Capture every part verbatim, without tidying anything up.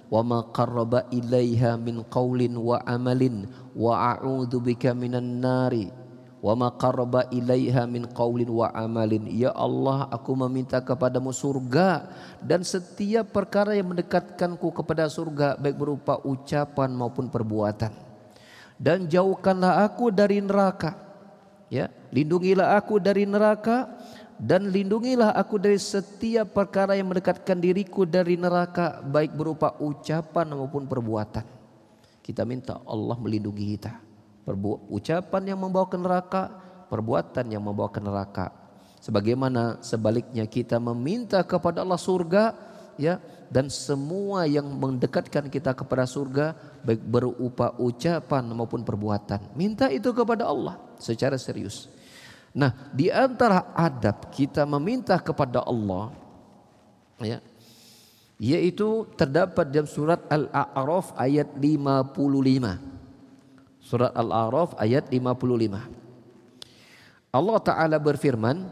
wa ma qarraba ilaiha min qaulin wa amalin wa a'udzu bika minan nari wa ma qarraba ilaiha min qaulin wa amalin. Ya Allah, aku meminta kepadamu surga dan setiap perkara yang mendekatkanku kepada surga, baik berupa ucapan maupun perbuatan. Dan jauhkanlah aku dari neraka, ya, lindungilah aku dari neraka dan lindungilah aku dari setiap perkara yang mendekatkan diriku dari neraka, baik berupa ucapan maupun perbuatan. Kita minta Allah melindungi kita. Perbu- ucapan yang membawa ke neraka, perbuatan yang membawa ke neraka. Sebagaimana sebaliknya kita meminta kepada Allah surga, ya, dan semua yang mendekatkan kita kepada surga, baik berupa ucapan maupun perbuatan. Minta itu kepada Allah secara serius. Nah, di antara adab kita meminta kepada Allah, ya, yaitu terdapat dalam surat Al-A'raf ayat lima puluh lima. Surat Al-A'raf ayat lima puluh lima. Allah Ta'ala berfirman,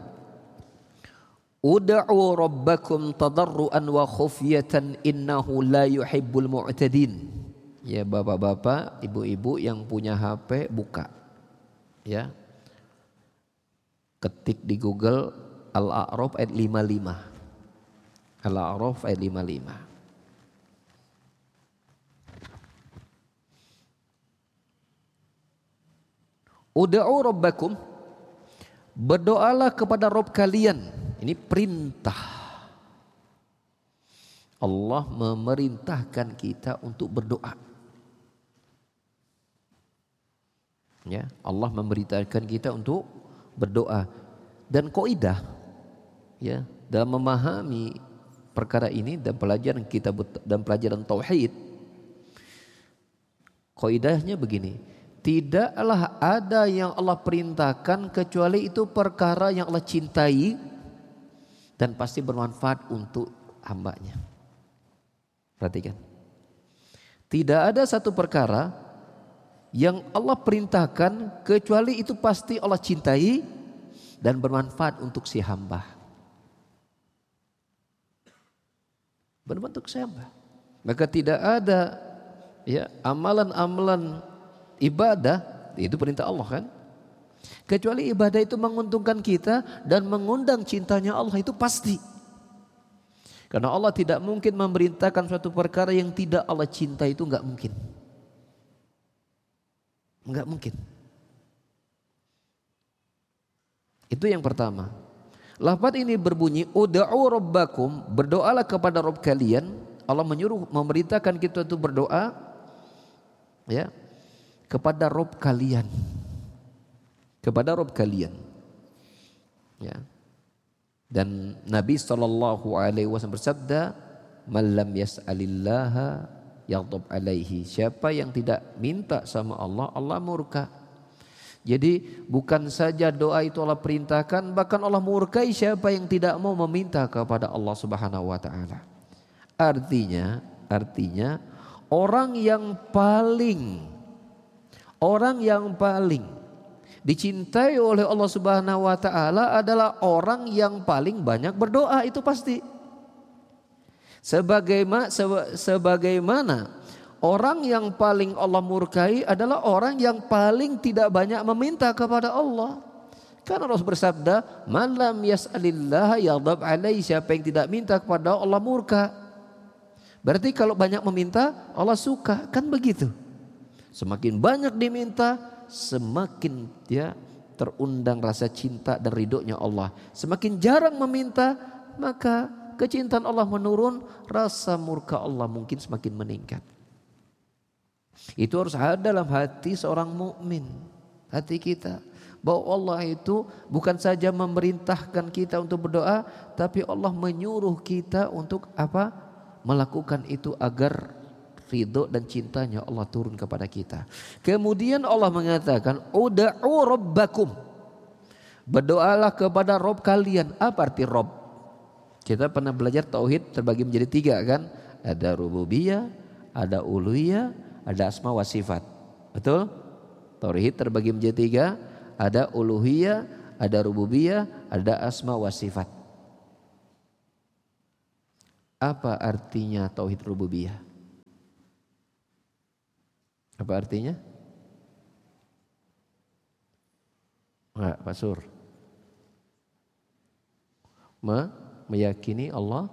Ud'u rabbakum tadarruan wa khufyatan innahu la yuhibbul mu'tadin. Ya bapak-bapak, ibu-ibu yang punya H P buka, ya, ketik di Google Al-A'raf ayat lima puluh lima. Al-A'raf ayat lima puluh lima. Ud'u rabbakum, berdoalah kepada Rabb kalian. Ini perintah. Allah memerintahkan kita untuk berdoa. Ya, Allah memerintahkan kita untuk berdoa. Dan kaidah, ya, dalam memahami perkara ini dan pelajaran kita dan pelajaran tauhid, kaidahnya begini. Tidaklah ada yang Allah perintahkan kecuali itu perkara yang Allah cintai dan pasti bermanfaat untuk hambanya. Perhatikan. Tidak ada satu perkara yang Allah perintahkan kecuali itu pasti Allah cintai dan bermanfaat untuk si hamba. Bermanfaat untuk si hamba. Maka tidak ada, ya, amalan-amalan ibadah, itu perintah Allah kan, kecuali ibadah itu menguntungkan kita dan mengundang cintanya Allah, itu pasti. Karena Allah tidak mungkin memerintahkan suatu perkara yang tidak Allah cintai, itu enggak mungkin. Enggak mungkin. Itu yang pertama. Lafaz ini berbunyi ud'u rabbakum, berdoalah kepada Rabb kalian. Allah menyuruh, memerintahkan kita untuk berdoa, ya, kepada Rabb kalian, kepada Rabb kalian, ya. Dan Nabi Shallallahu Alaihi Wasallam bersabda, "Man lam yas'alillaha yaghdab alaihi." Siapa yang tidak minta sama Allah, Allah murka. Jadi bukan saja doa itu Allah perintahkan, bahkan Allah murkai siapa yang tidak mau meminta kepada Allah Subhanahu Wa Taala. Artinya, artinya orang yang paling Orang yang paling dicintai oleh Allah Subhanahu wa taala adalah orang yang paling banyak berdoa, itu pasti. Sebagaimana sebagaimana orang yang paling Allah murkai adalah orang yang paling tidak banyak meminta kepada Allah. Karena Rasul bersabda, "Man lam yas'alillah yaghdab alaihi." Siapa yang tidak minta kepada Allah murka. Berarti kalau banyak meminta Allah suka, kan begitu. Semakin banyak diminta, semakin dia terundang rasa cinta dan ridhonya Allah. Semakin jarang meminta, maka kecintaan Allah menurun, rasa murka Allah mungkin semakin meningkat. Itu harus ada dalam hati seorang mukmin, hati kita, bahwa Allah itu bukan saja memerintahkan kita untuk berdoa, tapi Allah menyuruh kita untuk apa? Melakukan itu agar ridho dan cintanya Allah turun kepada kita. Kemudian Allah mengatakan, ud'u rabbakum, berdoalah kepada Rabb kalian. Apa arti Rabb? Kita pernah belajar tauhid terbagi menjadi tiga kan? Ada rububiyah, ada uluhiyah, ada asma wa sifat. Betul? Tauhid terbagi menjadi tiga, ada uluhiyah, ada rububiyah, ada asma wa sifat. Apa artinya tauhid rububiyah? Apa artinya? Enggak, Pak Sur. Me meyakini Allah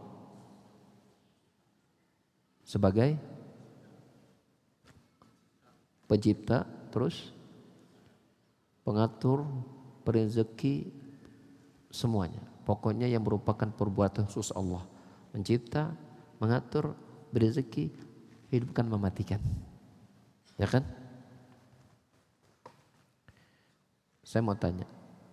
sebagai pencipta, terus pengatur, rezeki, semuanya. Pokoknya yang merupakan perbuatan khusus Allah. Mencipta, mengatur, berezeki, hidupkan, mematikan. Ya kan? Saya mau tanya.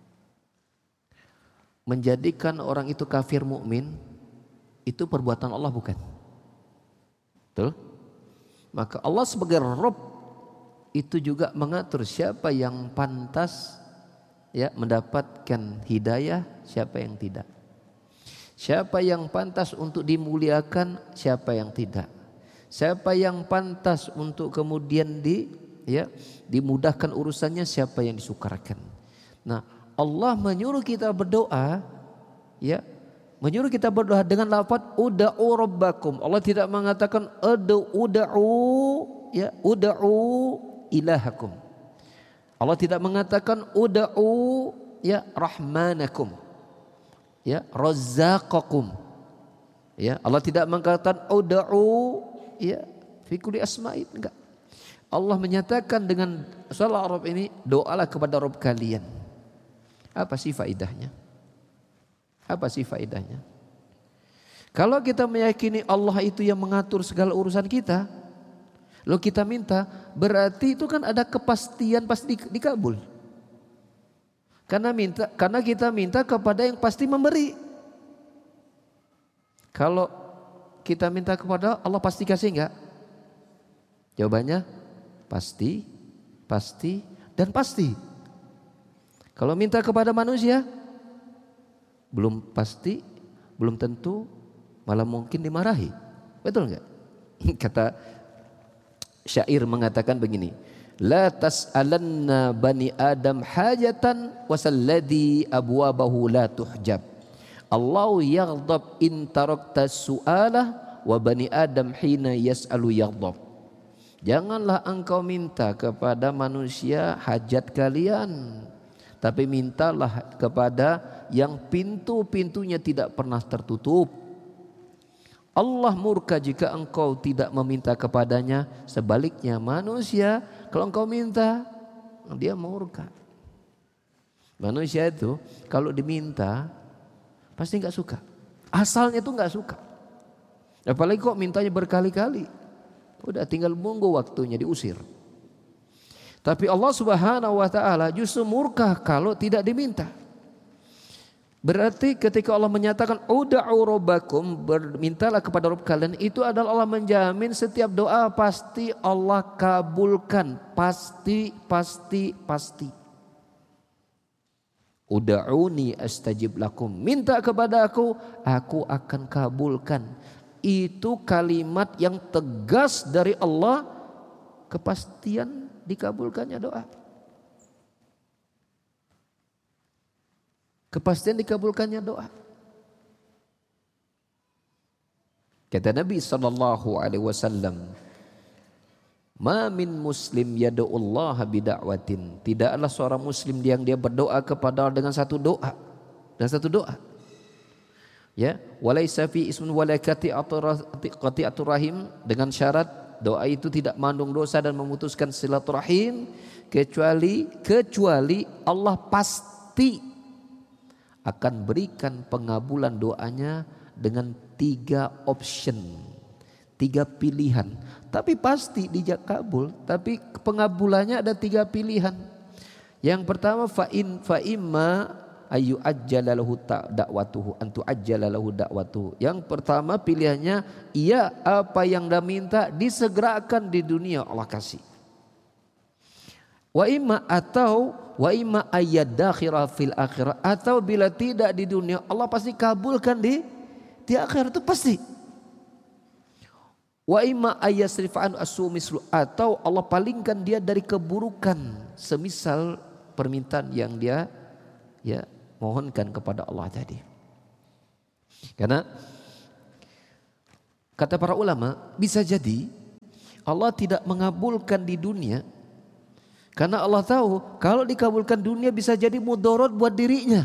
Menjadikan orang itu kafir mukmin itu perbuatan Allah bukan? Betul? Maka Allah sebagai Rabb itu juga mengatur siapa yang pantas ya mendapatkan hidayah, siapa yang tidak. Siapa yang pantas untuk dimuliakan, siapa yang tidak. Siapa yang pantas untuk kemudian di ya dimudahkan urusannya, siapa yang disukarakan. Nah, Allah menyuruh kita berdoa, ya, menyuruh kita berdoa dengan lafaz ud'u rabbakum. Allah tidak mengatakan ud'u ud'u ya, ud'u ilahakum. Allah tidak mengatakan ud'u ya rahmanakum. Ya, razzaqakum. Ya, Allah tidak mengatakan ud'u ya fi kulli asma'in, enggak. Allah menyatakan dengan salah Arab ini, doalah kepada Rabb kalian. Apa sih faedahnya? Apa sih faedahnya? Kalau kita meyakini Allah itu yang mengatur segala urusan kita, lalu kita minta, berarti itu kan ada kepastian pasti dikabul. Karena minta, karena kita minta kepada yang pasti memberi. Kalau kita minta kepada Allah pasti kasih enggak? Jawabannya pasti, pasti, dan pasti. Kalau minta kepada manusia belum pasti, belum tentu, malah mungkin dimarahi. Betul enggak? Kata syair mengatakan begini, la tas'alanna bani adam hajatan wasalladhi abwabahu la tuhjab. Allahu yaghdab in tarakta su'alah wa bani adam hina yas'alu yaghdab. Janganlah engkau minta kepada manusia hajat kalian, tapi mintalah kepada yang pintu-pintunya tidak pernah tertutup. Allah murka jika engkau tidak meminta kepadanya. Sebaliknya manusia kalau engkau minta, dia murka. Manusia itu kalau diminta pasti enggak suka. Asalnya itu enggak suka. Apalagi kok mintanya berkali-kali. Udah tinggal nunggu waktunya diusir. Tapi Allah Subhanahu wa taala justru murka kalau tidak diminta. Berarti ketika Allah menyatakan ud'u rabbakum, bermintalah kepada Rabb kalian, itu adalah Allah menjamin setiap doa pasti Allah kabulkan, pasti pasti pasti. Ud'uni astajib lakum, minta kepada aku, aku akan kabulkan. Itu kalimat yang tegas dari Allah, kepastian dikabulkannya doa. Kepastian dikabulkannya doa. Kata Nabi sallallahu alaihi wasallam, "Ma min muslim yad'ullaha bida'watin." Tidaklah seorang muslim yang dia berdoa kepada Allah dengan satu doa, dan satu doa. Ya, walaisa fi ismun wala qati'atur rahim, dengan syarat doa itu tidak mengandung dosa dan memutuskan silaturahim, kecuali kecuali Allah pasti akan berikan pengabulan doanya dengan tiga option, tiga pilihan. Tapi pasti dijabul, tapi pengabulannya ada tiga pilihan. Yang pertama fa'in fa'imma ayu ajjalalahu da'watuhu antu ajjalalahu da'watuhu. Yang pertama pilihannya, iya, apa yang dah minta disegerakan di dunia Allah kasih. Wa imma atau wa imma ayyadakhira fil akhirah, atau bila tidak di dunia Allah pasti kabulkan di di akhirat, itu pasti. Wa imma ayyasrifa'an as-sumislu, atau Allah palingkan dia dari keburukan semisal permintaan yang dia ya mohonkan kepada Allah tadi. Karena kata para ulama, bisa jadi Allah tidak mengabulkan di dunia karena Allah tahu kalau dikabulkan dunia bisa jadi mudarat buat dirinya.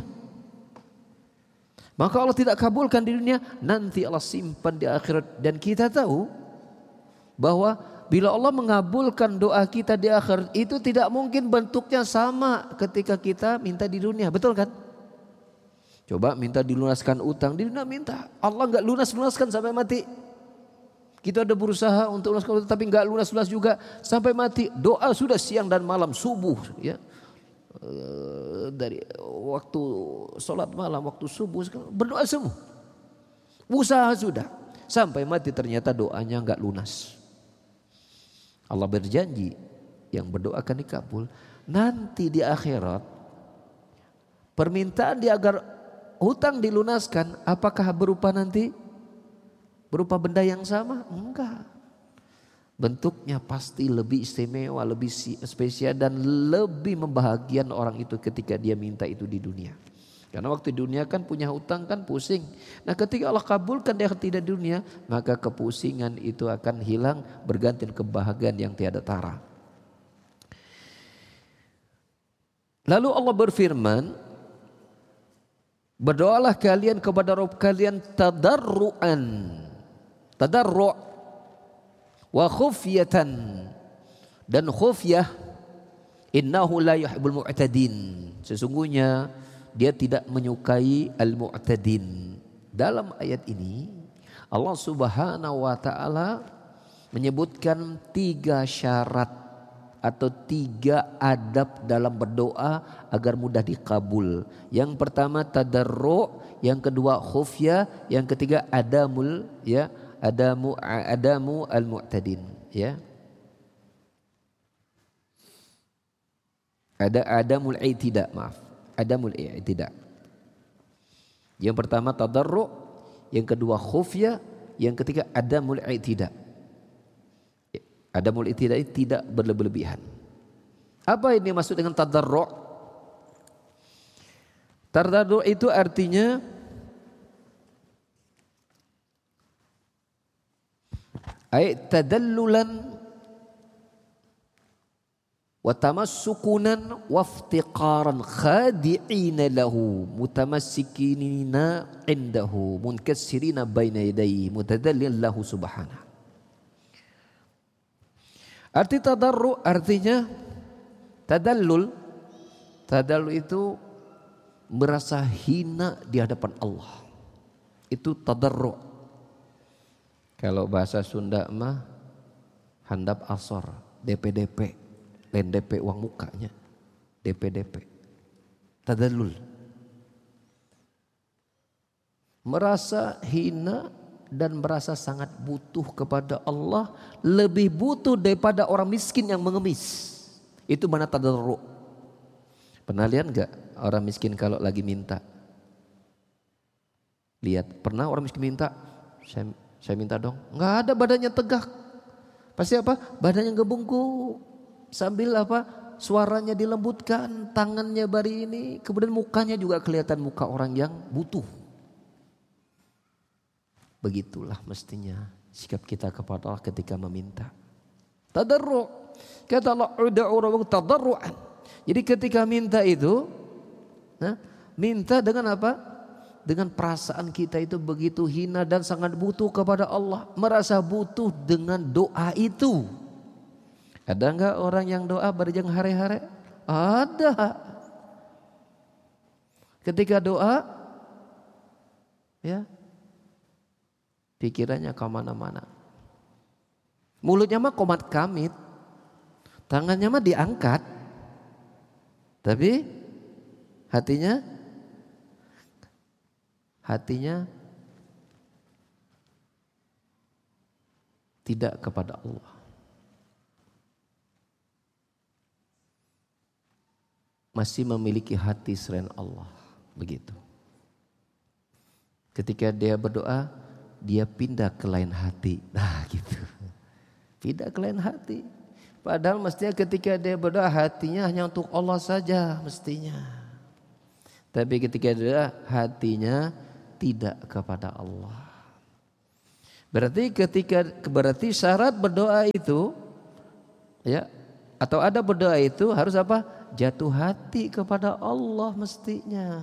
Maka Allah tidak kabulkan di dunia, nanti Allah simpan di akhirat. Dan kita tahu bahwa bila Allah mengabulkan doa kita di akhirat, itu tidak mungkin bentuknya sama ketika kita minta di dunia, betul kan? Coba minta dilunaskan utang, di dunia minta, Allah enggak lunas-lunaskan sampai mati. Kita ada berusaha untuk lunaskan utang tapi enggak lunas-lunas juga sampai mati. Doa sudah siang dan malam, subuh ya. Dari waktu sholat malam, waktu subuh berdoa semua, usaha sudah sampai mati, ternyata doanya enggak lunas. Allah berjanji yang berdoa akan dikabul. Nanti di akhirat permintaan dia agar hutang dilunaskan, apakah berupa nanti berupa benda yang sama? Enggak. Bentuknya pasti lebih istimewa, lebih spesial dan lebih membahagiakan orang itu ketika dia minta itu di dunia. Karena waktu di dunia kan punya hutang kan pusing. Nah ketika Allah kabulkan dia tidak di dunia, maka kepusingan itu akan hilang berganti kebahagiaan yang tiada tara. Lalu Allah berfirman, berdoalah kalian kepada Rabb kalian tadarruan, tadarru' wa khufyatan, dan khufyah, innahu la yuhibbul mu'tadin, sesungguhnya dia tidak menyukai al-mu'tadin. Dalam ayat ini Allah Subhanahu wa taala menyebutkan tiga syarat atau tiga adab dalam berdoa agar mudah dikabul. Yang pertama tadarru', yang kedua khufyah, yang ketiga adamul ya adamu adamu al-mu'tadin ya. Ada adamul i'tida, maaf. Adamul i'tida. Yang pertama tadarru', yang kedua khufyah, yang ketiga adamul i'tida. Adamul i'tida tidak berlebihan. Apa ini maksud dengan tadarru'? Tadarru' itu artinya ay tadallulan wa tamassukunan wa iftiqaran khadi'ina lahu mutamassikina indahu munkassirina baina yadayhi mutadallil lahu subhanahu. Arti tadarru artinya tadallul. Tadallul itu merasa hina di hadapan Allah. Itu tadarru. Kalau bahasa Sunda mah handap asor, D P D P, lain D P uang mukanya, D P D P. Tadallul. Merasa hina dan merasa sangat butuh kepada Allah, lebih butuh daripada orang miskin yang mengemis. Itu mana tadarru. Pernah lihat enggak orang miskin kalau lagi minta? Lihat, pernah orang miskin minta? Saya Saya minta dong, nggak ada, badannya tegak. Pasti apa? Badannya ngebungkuk. Sambil apa? Suaranya dilembutkan, tangannya bari ini, kemudian mukanya juga kelihatan muka orang yang butuh. Begitulah mestinya sikap kita kepada Allah ketika meminta. Tadarru'. Kata Allah, ud'u rabbakum tadarru'an. Jadi ketika minta itu, nah, minta dengan apa? Dengan perasaan kita itu begitu hina dan sangat butuh kepada Allah. Merasa butuh dengan doa itu. Ada enggak orang yang doa berjang hari-hari? Ada. Ketika doa, ya, pikirannya kemana-mana. Mulutnya mah komat kamit, tangannya mah diangkat, tapi hatinya Hatinya tidak kepada Allah. Masih memiliki hati selain Allah. Begitu. Ketika dia berdoa, dia pindah ke lain hati. Nah gitu. Pindah ke lain hati. Padahal mestinya ketika dia berdoa, hatinya hanya untuk Allah saja mestinya. Tapi ketika dia hatinya tidak kepada Allah. Berarti ketika berarti syarat berdoa itu ya atau ada berdoa itu harus apa? Jatuh hati kepada Allah mestinya.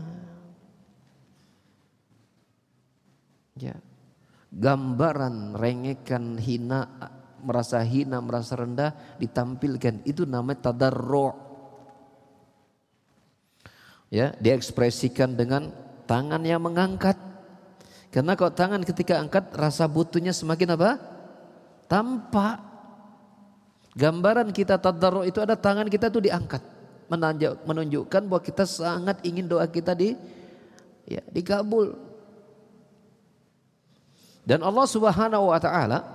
Ya. Gambaran rengekan, hina, merasa hina, merasa rendah ditampilkan, itu namanya tadarru'. Ya, diekspresikan dengan tangan yang mengangkat. Karena kalau tangan ketika angkat rasa butuhnya semakin apa? Tampak. Gambaran kita tadarru' itu ada tangan kita tuh diangkat, menunjukkan bahwa kita sangat ingin doa kita di ya, dikabul. Dan Allah Subhanahu wa taala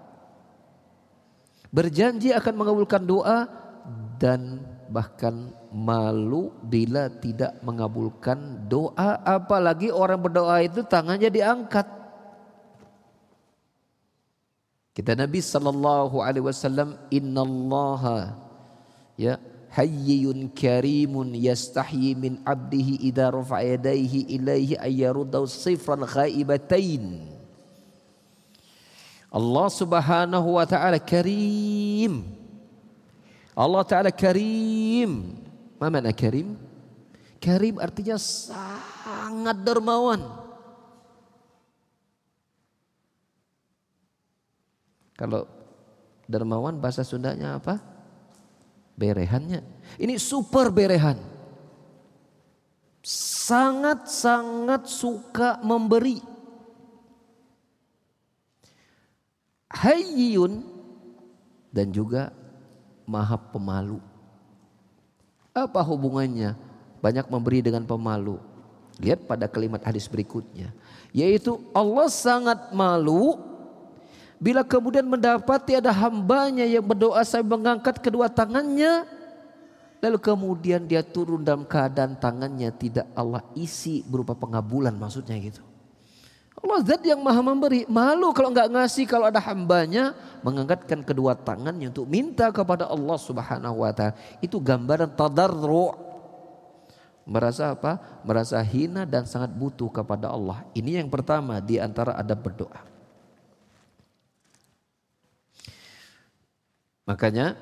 berjanji akan mengabulkan doa dan bahkan malu bila tidak mengabulkan doa, apalagi orang berdoa itu tangannya diangkat. Kata Nabi sallallahu alaihi wasallam, innallaha ya hayyun karimun yastahyi min abdihi idza rafa'a yadayhi ilaihi ayyaruddu sifran ghaibatain. Allah Subhanahu wa taala karim. Allah taala karim. Apa makna karim? Karim artinya sangat dermawan. Kalau dermawan bahasa Sundanya apa? Berehannya. Ini super berehan. Sangat-sangat suka memberi. Hayyun dan juga maha pemalu. Apa hubungannya banyak memberi dengan pemalu? Lihat pada kalimat hadis berikutnya, yaitu Allah sangat malu bila kemudian mendapati ada hambanya yang berdoa sambil mengangkat kedua tangannya, lalu kemudian dia turun dalam keadaan tangannya tidak Allah isi berupa pengabulan, maksudnya gitu. Allah zat yang maha memberi, malu kalau enggak ngasih kalau ada hambanya mengangkatkan kedua tangannya untuk minta kepada Allah Subhanahu wa taala. Itu gambaran tadarru'. Merasa apa? Merasa hina dan sangat butuh kepada Allah. Ini yang pertama di antara adab berdoa. Makanya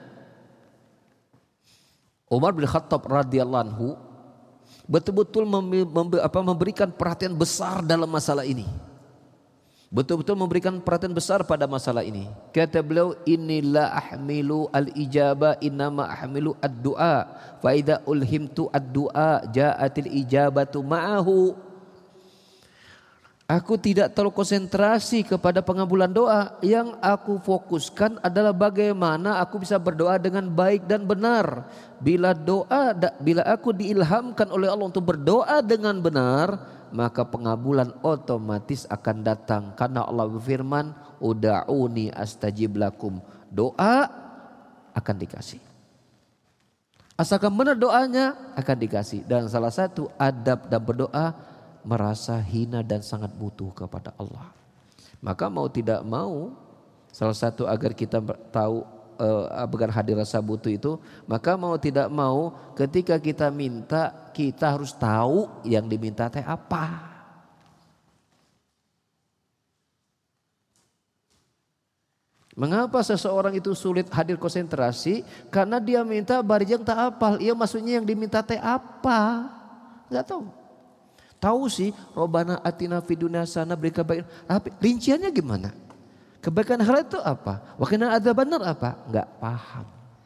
Umar bin Khattab radhiyallahu anhu betul-betul memberikan perhatian besar dalam masalah ini. Betul-betul memberikan perhatian besar pada masalah ini. Kata beliau, inilah ahmilu al-ijabah innama ahmilu ad-du'a fa idza ulhimtu ad-du'a ja'atil ijabatu ma'ahu. Aku tidak terlalu konsentrasi kepada pengabulan doa. Yang aku fokuskan adalah bagaimana aku bisa berdoa dengan baik dan benar. Bila doa, bila aku diilhamkan oleh Allah untuk berdoa dengan benar, maka pengabulan otomatis akan datang. Karena Allah berfirman, uda'uni astajib lakum. Doa akan dikasih. Asalkan benar doanya akan dikasih. Dan salah satu adab dan berdoa, merasa hina dan sangat butuh kepada Allah. Maka mau tidak mau, salah satu agar kita tahu uh, agar hadir rasa butuh itu, maka mau tidak mau ketika kita minta, kita harus tahu yang diminta teh apa. Mengapa seseorang itu sulit hadir konsentrasi? Karena dia minta barijang tak apal. Iya, maksudnya yang diminta teh apa? Enggak tahu. Tahu sih, Robbana atina fid dunya hasanah, beri kebaikan. Tapi rinciannya gimana? Kebaikan akhirat itu apa? Wa qina adzabannar apa? Enggak paham.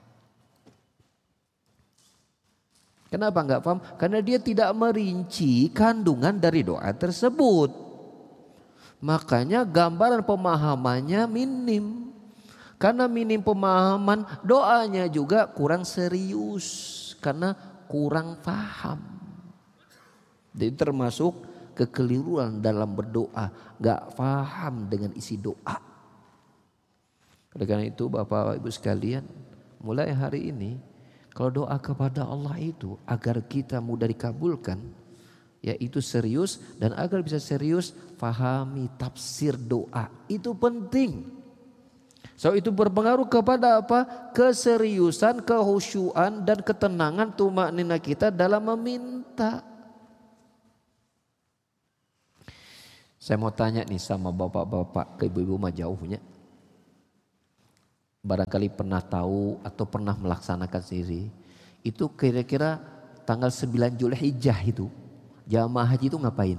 Kenapa enggak paham? Karena dia tidak merinci kandungan dari doa tersebut. Makanya gambaran pemahamannya minim. Karena minim pemahaman, doanya juga kurang serius karena kurang paham. Jadi termasuk kekeliruan dalam berdoa, gak paham dengan isi doa. Oleh karena itu Bapak Ibu sekalian, mulai hari ini kalau doa kepada Allah itu agar kita mudah dikabulkan, yaitu serius, dan agar bisa serius pahami tafsir doa, itu penting. So itu berpengaruh kepada apa? Keseriusan, kehusyuan dan ketenangan tumaknina kita dalam meminta. Saya mau tanya nih sama bapak-bapak, ke ibu-ibu mah jauhnya. Barangkali pernah tahu atau pernah melaksanakan sendiri. Itu kira-kira tanggal sembilan Zulhijjah itu jamaah haji itu ngapain?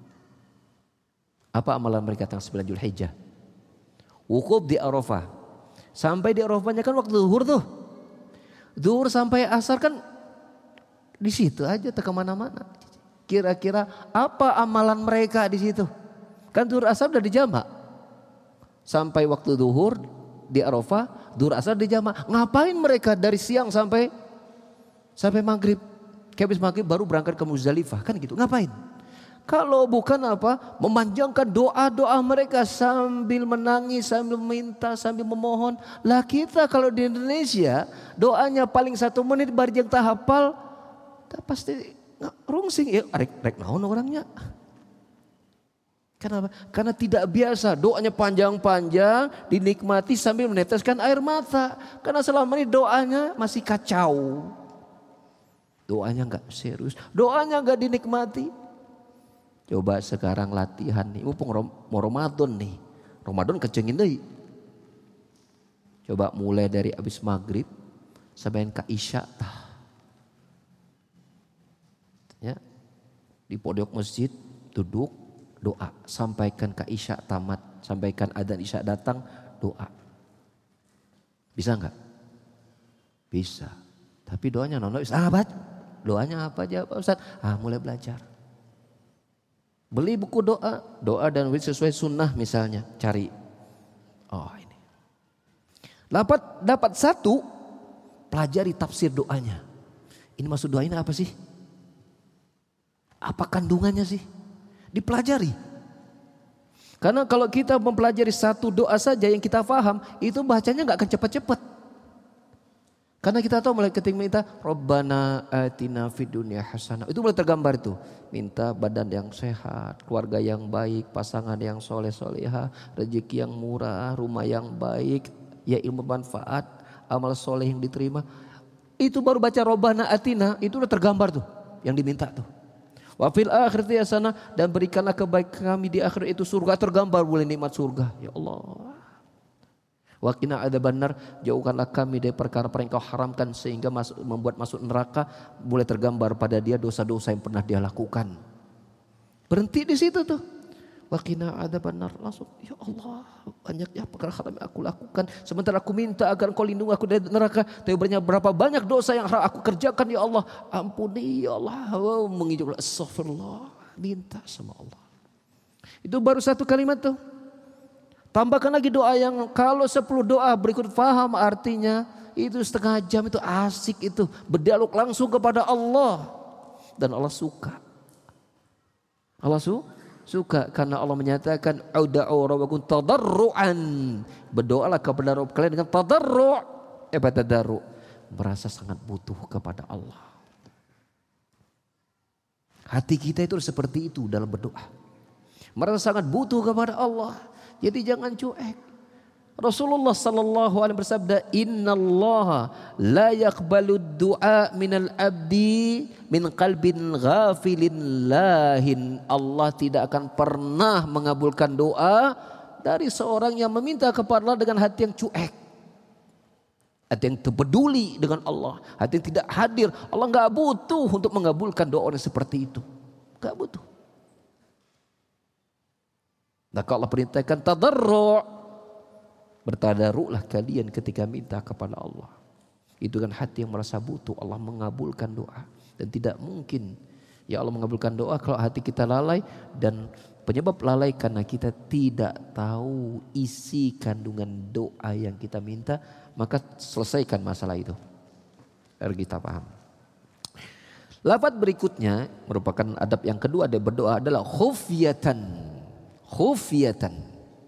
Apa amalan mereka tanggal sembilan Zulhijjah? Wukuf di Arafah. Sampai di Arafahnya kan waktu zuhur tuh. Zuhur sampai asar kan di situ aja, tak kemana-mana. Kira-kira apa amalan mereka di situ? Kan zuhur asar udah dijamak. Sampai waktu zuhur di Arafah, zuhur asar dijamak. Ngapain mereka dari siang sampai sampai maghrib? Habis maghrib baru berangkat ke Muzdalifah, kan gitu. Ngapain? Kalau bukan apa? Memanjangkan doa-doa mereka sambil menangis, sambil minta, sambil memohon. Lah kita kalau di Indonesia doanya paling satu menit baru yang tak hafal, tak pasti rungsing. Ya, rek rek naon orangnya. Kenapa? Karena tidak biasa, doanya panjang-panjang, dinikmati sambil meneteskan air mata. Karena selama ini doanya masih kacau. Doanya enggak serius, doanya enggak dinikmati. Coba sekarang latihan nih, mumpung mau Ramadan nih. Ramadan kecengin deh. Coba mulai dari habis maghrib sampai ke Isya. Ya, di pojok masjid duduk doa, sampaikan ke Isya tamat, sampaikan adzan Isya datang, doa. Bisa enggak? Bisa. Tapi doanya nono sahabat. Doanya apa aja Pak Ustaz? Ah, mulai belajar. Beli buku doa, doa dan wirid sesuai sunnah misalnya, cari. Oh ini. Dapat dapat satu, pelajari tafsir doanya. Ini maksud doa ini apa sih? Apa kandungannya sih? Dipelajari. Karena kalau kita mempelajari satu doa saja yang kita paham, itu bacanya nggak akan cepat-cepat. Karena kita tahu mulai ketika minta Rabbana atina fid dunya hasanah, itu mulai tergambar itu. Minta badan yang sehat, keluarga yang baik, pasangan yang soleh solehah, rezeki yang murah, rumah yang baik, ya ilmu manfaat, amal soleh yang diterima. Itu baru baca Rabbana atina, itu udah tergambar tuh yang diminta tuh. Wa fil akhirati hasanah, dan berikanlah kebaikan kami di akhirat itu surga, tergambar boleh nikmat surga. Ya Allah. Wa qina adzabannar, jauhkanlah kami dari perkara-perkara yang kau haramkan sehingga masuk, membuat masuk neraka, boleh tergambar pada dia dosa-dosa yang pernah dia lakukan. Berhenti di situ tuh. Wa qina adzabannar, langsung ya Allah, banyaknya perkara haram yang aku lakukan, sementara aku minta agar Engkau lindungi aku dari neraka, tapi berapa banyak dosa yang aku kerjakan ya Allah, ampuni ya Allah. Oh, mengucap astagfirullah, minta sama Allah. Itu baru satu kalimat tuh. Tambahkan lagi doa yang kalau sepuluh doa berikut faham artinya, itu setengah jam itu asik itu. Berdialog langsung kepada Allah. Dan Allah suka. Allah su, suka karena Allah menyatakan ud'u rabbakum tadarruan. Berdoalah kepada Rabb kalian dengan tadarru'. Eh tadarru'. Merasa sangat butuh kepada Allah. Hati kita itu seperti itu dalam berdoa. Merasa sangat butuh kepada Allah. Jadi jangan cuek. Rasulullah sallallahu alaihi bersabda, "Innallaha la yaqbalu du'a minal abdi min qalbin ghafilin lahin." Allah tidak akan pernah mengabulkan doa dari seorang yang meminta kepada Allah dengan hati yang cuek. Hati yang peduli dengan Allah, hati yang tidak hadir. Allah enggak butuh untuk mengabulkan doa orang seperti itu. Enggak butuh. Maka Allah perintahkan tadarru', bertadarru'lah kalian ketika minta kepada Allah. Itu kan hati yang merasa butuh, Allah mengabulkan doa. Dan tidak mungkin ya Allah mengabulkan doa kalau hati kita lalai, dan penyebab lalai karena kita tidak tahu isi kandungan doa yang kita minta. Maka selesaikan masalah itu agar kita paham. Lafaz berikutnya merupakan adab yang kedua dari berdoa adalah khufyatan. Khufyatan.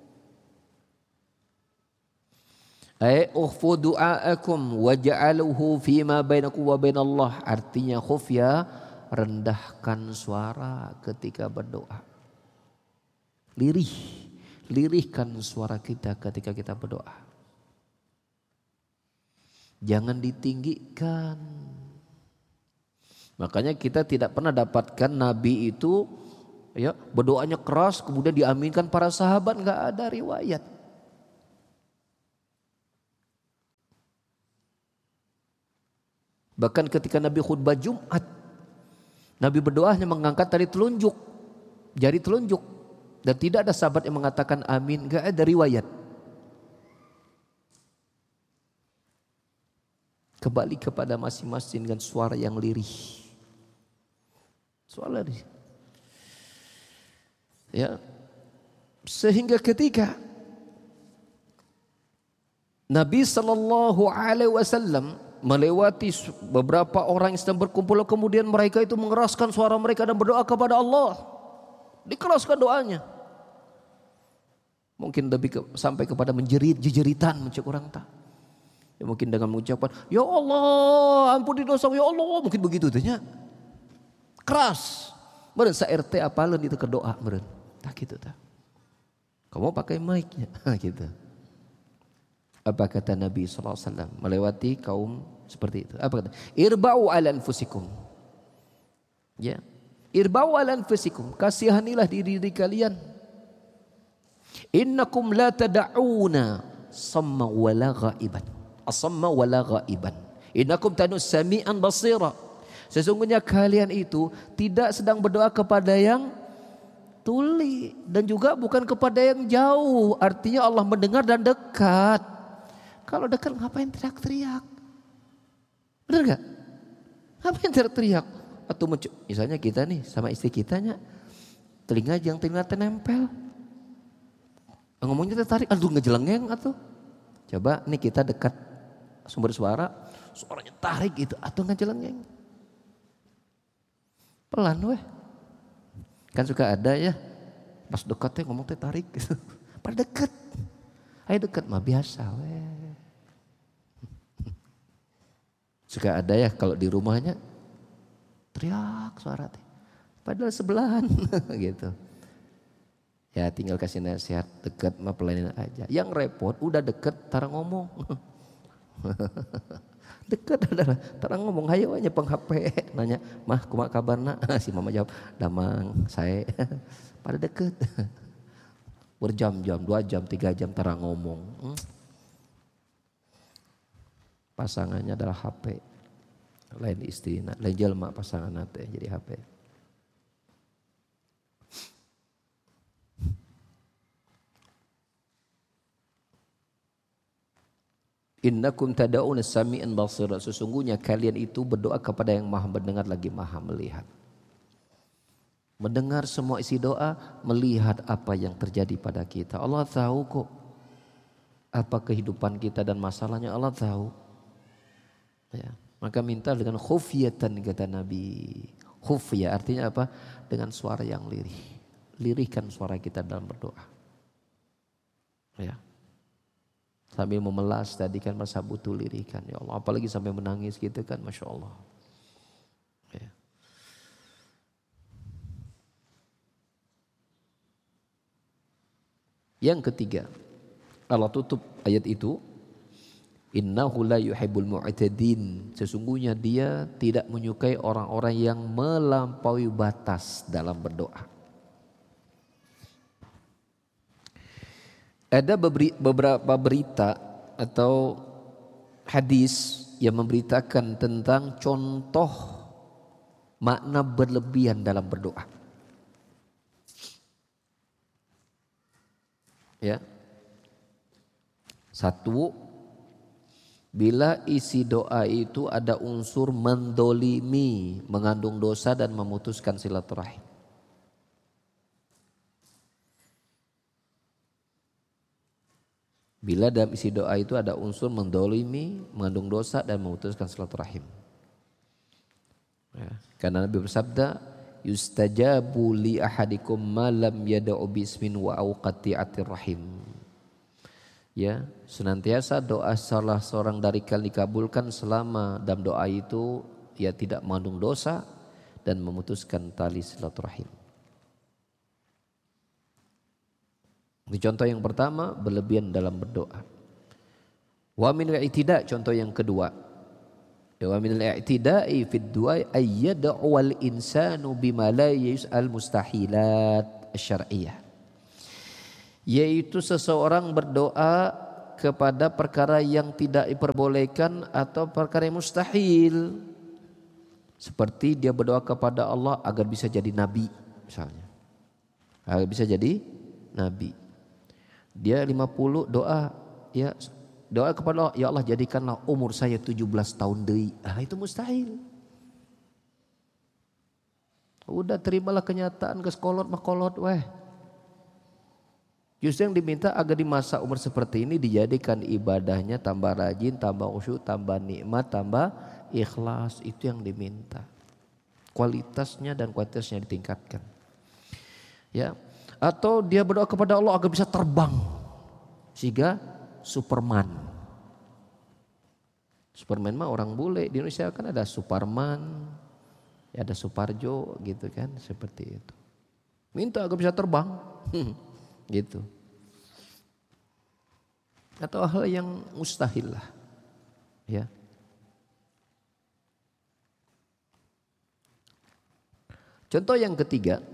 Ai ukhfu du'aakum waj'aluhu fima bainakum wa bainallah. Artinya khufya, rendahkan suara ketika berdoa. Lirih, lirihkan suara kita ketika kita berdoa. Jangan ditinggikan. Makanya kita tidak pernah dapatkan Nabi itu Ya, berdoanya keras kemudian diaminkan para sahabat, nggak ada riwayat. Bahkan ketika Nabi khutbah Jumat, Nabi berdoa hanya mengangkat tali telunjuk, jari telunjuk, dan tidak ada sahabat yang mengatakan amin, nggak ada riwayat. Kembali kepada masing-masing dengan suara yang lirih, suara lirih. Ya, sehingga ketika Nabi Sallallahu Alaihi Wasallam melewati beberapa orang yang sedang berkumpul, kemudian mereka itu mengeraskan suara mereka dan berdoa kepada Allah, dikeraskan doanya, mungkin lebih ke, sampai kepada menjerit, jejeritan, mencek orang tak. Ya, mungkin dengan mengucapkan, ya Allah, ampuni dosa, ya Allah, mungkin begitu tuhnya, keras. Meren sa R T apalan itu ke doa meren. Tak gitu tak. Kamu pakai mic-nya gitu. Apa kata Nabi sallallahu alaihi wasallam melewati kaum seperti itu? Apa kata? Irba'u ala anfusikum. Ya. Irba'u ala anfusikum. Kasihanilah diri, diri kalian. Innakum la tad'una samma wala ghaiban. Asamma wala ghaiban. Innakum tanus sami'an basira. Sesungguhnya kalian itu tidak sedang berdoa kepada yang tuli dan juga bukan kepada yang jauh. Artinya Allah mendengar dan dekat. Kalau dekat ngapain teriak-teriak? Benar gak? Ngapain teriak-teriak? Atau misalnya kita nih sama istri kitanya, telinga yang telinga nempel, ngomongnya tertarik, aduh ngejelengeng atau coba nih kita dekat sumber suara, suaranya tarik gitu atau ngejelengeng. Pelan weh. Kan suka ada ya, pas dekat teh ngomong teh tarik gitu. Pada dekat. Ayo dekat mah biasa weh. Suka ada ya kalau di rumahnya teriak suara teh. Padahal sebelahan gitu. Ya tinggal kasih nasihat, dekat mah pelanin aja. Yang repot udah deket tara ngomong. Dekat adalah tarang ngomong hayo aja peng H P nanya mah kumaha kabarna si mama jawab damang saya pada deket berjam-jam dua jam tiga jam tarang ngomong. hmm. Pasangannya adalah H P, lain istri lain jelma pasangan nate jadi H P. Innakum tad'una sami'an basira. Sesungguhnya kalian itu berdoa kepada yang maha mendengar lagi maha melihat. Mendengar semua isi doa, melihat apa yang terjadi pada kita. Allah tahu kok apa kehidupan kita dan masalahnya, Allah tahu. Ya, maka minta dengan khufyatan kata Nabi. Khufya artinya apa? Dengan suara yang lirih. Lirihkan suara kita dalam berdoa. Ya. Sambil memelas tadi kan masa butuh lirikan ya Allah, apalagi sampai menangis gitu kan, masya Allah. Ya. Yang ketiga, Allah tutup ayat itu, innahu la yuhibbul mu'tadin. Sesungguhnya dia tidak menyukai orang-orang yang melampaui batas dalam berdoa. Ada beberapa berita atau hadis yang memberitakan tentang contoh makna berlebihan dalam berdoa. Ya. Satu, bila isi doa itu ada unsur mendolimi, mengandung dosa dan memutuskan silaturahim. Bila dalam isi doa itu ada unsur mendolimi, mengandung dosa dan memutuskan silaturahim. Ya, karena Nabi bersabda, yustajabu li ahadikum ma lam yad'u bismin wa auqati'atir rahim. Ya, senantiasa doa salah seorang dari kalian dikabulkan selama dalam doa itu ia tidak mengandung dosa dan memutuskan tali silaturahim. Ini contoh yang pertama, berlebihan dalam berdoa. Wa min al-i'tida, contoh yang kedua, Wa min al-i'tida'i fi ad-du'a ay yad'u al-insanu bima la yus'al mustahilat asy-syar'iyyah. Yaitu seseorang berdoa kepada perkara yang tidak diperbolehkan atau perkara yang mustahil. Seperti dia berdoa kepada Allah agar bisa jadi nabi misalnya. Agar bisa jadi nabi. Dia lima puluh doa, ya doa kepada Allah, ya Allah jadikanlah umur saya tujuh belas tahun deui. Ah itu mustahil. Udah terimalah kenyataan, geus kolot mah kolot weh. Justru yang diminta agar di masa umur seperti ini dijadikan ibadahnya tambah rajin, tambah khusyuk, tambah nikmat, tambah ikhlas. Itu yang diminta. Kualitasnya dan kuantitasnya ditingkatkan. Ya. Atau dia berdoa kepada Allah agar bisa terbang. Sehingga Superman. Superman mah orang bule. Di Indonesia kan ada Superman, ya ada Suparjo gitu kan, seperti itu. Minta agar bisa terbang. Gitu. Atau hal yang mustahil lah. Ya. Contoh yang ketiga,